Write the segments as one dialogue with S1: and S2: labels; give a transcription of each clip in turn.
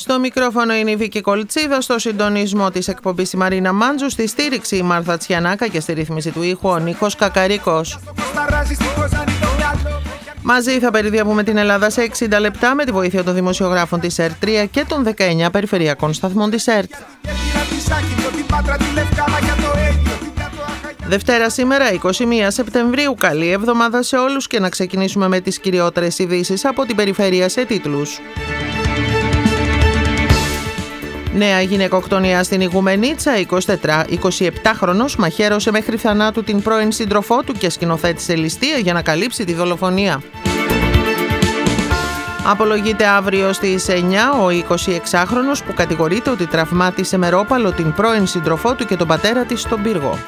S1: Στο μικρόφωνο είναι η Βίκη Κολτσίδα, στο συντονισμό της εκπομπής η Μαρίνα Μάντζου, στη στήριξη η Μάρθα Τσιανάκα και στη ρύθμιση του ήχου ο Νίκος Κακαρίκος. Μαζί θα περιδιαβούμε την Ελλάδα σε 60 λεπτά με τη βοήθεια των δημοσιογράφων της ΕΡΤ3 και των 19 περιφερειακών σταθμών της ΕΡΤ. Δευτέρα σήμερα, 21 Σεπτεμβρίου. Καλή εβδομάδα σε όλους και να ξεκινήσουμε με τις κυριότερες ειδήσεις από την περιφέρεια σε τίτλους. Νέα γυναικοκτονία στην Ιγουμενίτσα. 27χρονος μαχαίρωσε μέχρι θανάτου την πρώην σύντροφό του και σκηνοθέτησε ληστεία για να καλύψει τη δολοφονία. Απολογείται αύριο στις 9 ο 26χρονος που κατηγορείται ότι τραυμάτισε με ρόπαλο την πρώην σύντροφό του και τον πατέρα της στον πύργο.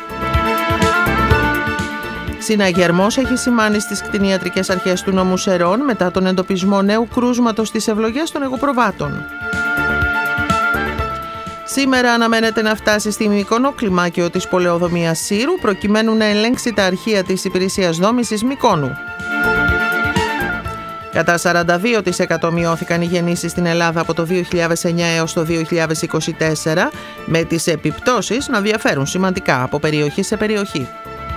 S1: Συναγερμός έχει σημάνει στις κτηνιατρικές αρχές του νομού Σερών μετά τον εντοπισμό νέου κρούσματος στις ευλογές των εγωπροβάτων. Σήμερα αναμένεται να φτάσει στη Μυκόνο κλιμάκιο της πολεοδομίας Σύρου προκειμένου να ελέγξει τα αρχεία της υπηρεσίας δόμησης Μυκόνου. Κατά 42% μειώθηκαν οι γεννήσεις στην Ελλάδα από το 2009 έως το 2024, με τις επιπτώσεις να διαφέρουν σημαντικά από περιοχή σε περιοχή.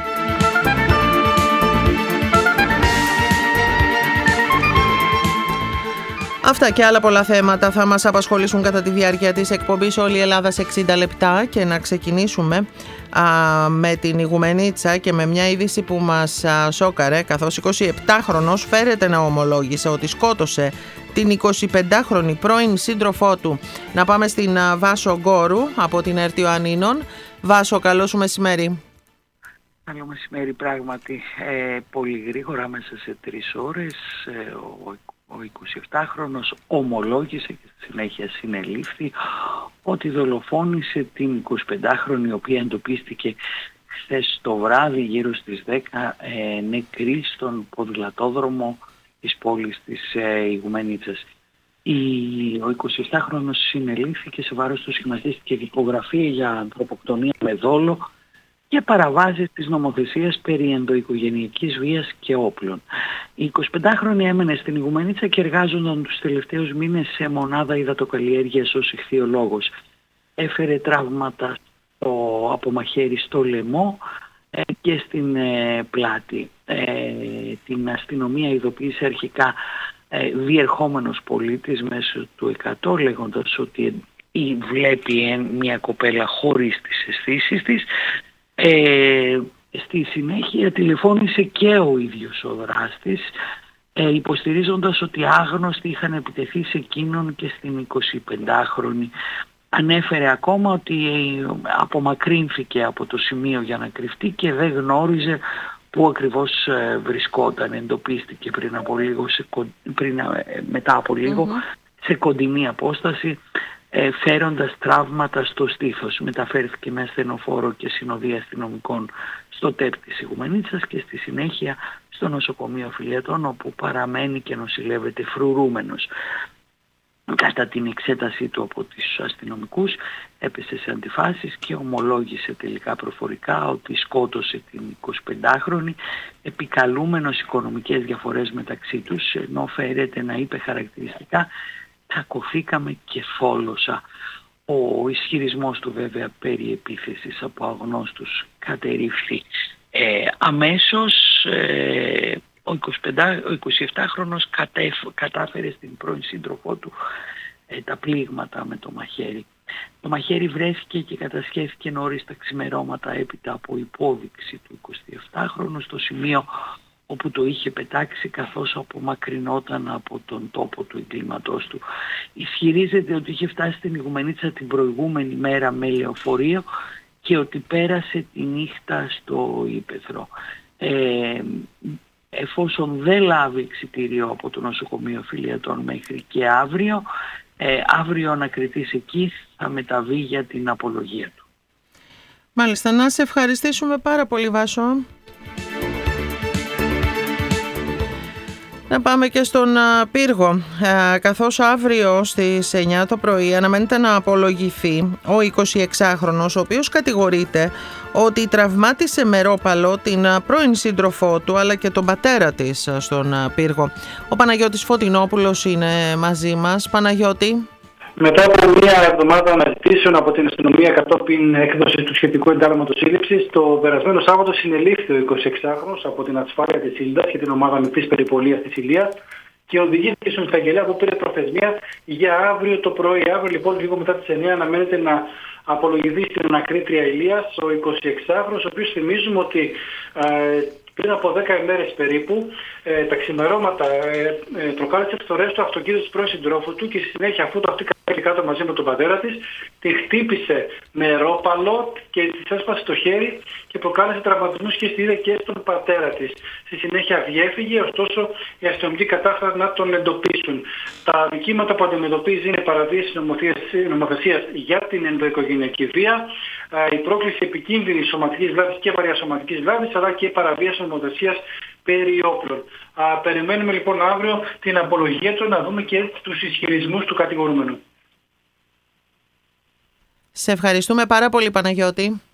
S1: Αυτά και άλλα πολλά θέματα θα μας απασχολήσουν κατά τη διάρκεια της εκπομπής Όλη η Ελλάδα σε 60 λεπτά και να ξεκινήσουμε με την Ιγουμενίτσα και με μια είδηση που μας σόκαρε, καθώς 27χρονος φέρεται να ομολόγησε ότι σκότωσε την 25χρονη πρώην σύντροφό του. Να πάμε στην Βάσο Γκόρου από την ΕΡΤ Ιωαννίνων. Βάσο, καλό σου μεσημέρι.
S2: Καλό μεσημέρι, πράγματι. Πολύ γρήγορα, μέσα σε 3 ώρες, ο 27χρονος ομολόγησε και στη συνέχεια συνελήφθη ότι δολοφόνησε την 25χρονη, η οποία εντοπίστηκε χθες το βράδυ γύρω στις 10 νεκρή στον ποδηλατόδρομο της πόλης της Ιγουμενίτσας. Ο 27χρονος συνελήφθηκε, σε βάρος του σχηματίστηκε δικογραφία για ανθρωποκτονία με δόλο και παραβάσεις της νομοθεσίας περί ενδοοικογενειακής βίας και όπλων. Η 25χρονη έμενε στην Ιγουμενίτσα και εργάζονταν τους τελευταίους μήνες σε μονάδα υδατοκαλλιέργειας ως ιχθυολόγος. Έφερε τραύματα από μαχαίρι στο λαιμό και στην πλάτη. Την αστυνομία ειδοποίησε αρχικά διερχόμενος πολίτης μέσω του 100, λέγοντας ότι βλέπει μια κοπέλα χωρίς τις αισθήσεις της. Στη συνέχεια τηλεφώνησε και ο ίδιος ο δράστης, υποστηρίζοντας ότι άγνωστοι είχαν επιτεθεί σε εκείνον και στην 25χρονη. Ανέφερε ακόμα ότι απομακρύνθηκε από το σημείο για να κρυφτεί και δεν γνώριζε πού ακριβώς βρισκόταν. Εντοπίστηκε μετά από λίγο σε κοντινή απόσταση, φέροντας τραύματα στο στήθος. Μεταφέρθηκε με ασθενοφόρο και συνοδεία αστυνομικών στο ΤΕΠ της Ιγουμενίτσας και στη συνέχεια στο νοσοκομείο Φιλιατών, όπου παραμένει και νοσηλεύεται φρουρούμενος. Κατά την εξέτασή του από τους αστυνομικούς έπεσε σε αντιφάσεις και ομολόγησε τελικά προφορικά ότι σκότωσε την 25χρονη, επικαλούμενος οικονομικές διαφορές μεταξύ τους, ενώ φέρεται να είπε χαρακτηριστικά «τσακωθήκαμε και φόλωσα». Ο ισχυρισμός του βέβαια περί επίθεσης από αγνώστους κατερρίφθη αμέσως. Ο 27χρονος κατάφερε στην πρώην σύντροφό του τα πλήγματα με το μαχαίρι. Το μαχαίρι βρέθηκε και κατασχέθηκε νωρίς τα ξημερώματα έπειτα από υπόδειξη του 27χρονου στο σημείο όπου το είχε πετάξει, καθώς απομακρυνόταν από τον τόπο του εγκλήματός του. Ισχυρίζεται ότι είχε φτάσει στην Ιγουμενίτσα την προηγούμενη μέρα με λεωφορείο και ότι πέρασε τη νύχτα στο ύπαιθρο. Εφόσον δεν λάβει εξιτήριο από το νοσοκομείο Φιλιατών μέχρι και αύριο ο ανακριτής εκεί θα μεταβεί για την απολογία του.
S1: Μάλιστα, να σε ευχαριστήσουμε πάρα πολύ, Βάσο. Να πάμε και στον Πύργο, καθώς αύριο στις 9 το πρωί αναμένεται να απολογηθεί ο 26χρονος, ο οποίος κατηγορείται ότι τραυμάτισε με ρόπαλο την πρώην σύντροφό του αλλά και τον πατέρα της στον Πύργο. Ο Παναγιώτης Φωτεινόπουλος είναι μαζί μας. Παναγιώτη.
S3: Μετά από μία εβδομάδα αναζητήσεων από την αστυνομία κατόπιν έκδοση του σχετικού εντάλματος σύλληψης, το περασμένο Σάββατο συνελήφθη ο 26χρονος από την ασφάλεια της Ήλντας και την ομάδα μεικτής περιπολίας της Ηλίας και οδηγήθηκε στον εισαγγελέα που πήρε προθεσμία για αύριο το πρωί. Αύριο λοιπόν, λίγο μετά τις 9, αναμένεται να απολογηθεί στην ανακρίτρια Ηλίας ο 26χρονος, ο οποίος θυμίζουμε ότι πριν από 10 ημέρες περίπου, τα ξημερώματα, προκάλεσε φθορές στο αυτοκίνητο της πρώην συντρόφου του και στη συνέχεια, αφού το αυτή κατέβηκε κάτω μαζί με τον πατέρα της, τη χτύπησε με ρόπαλο και της έσπασε το χέρι και προκάλεσε τραυματισμούς και στη ίδια και στον πατέρα της. Στη συνέχεια διέφυγε, ωστόσο οι αστυνομικοί κατάφεραν να τον εντοπίσουν. Τα δικήματα που αντιμετωπίζει είναι παραβίαση νομοθεσίας για την ενδοοικογενειακή βία, η πρόκληση επικίνδυνης σωματικής βλάβης και βαριά σωματικής βλάβης, αλλά και παραβίαση νομοθεσίας περί όπλων. Περιμένουμε λοιπόν αύριο την απολογία του, να δούμε και τους ισχυρισμούς του κατηγορούμενου.
S1: Σε ευχαριστούμε πάρα πολύ, Παναγιώτη.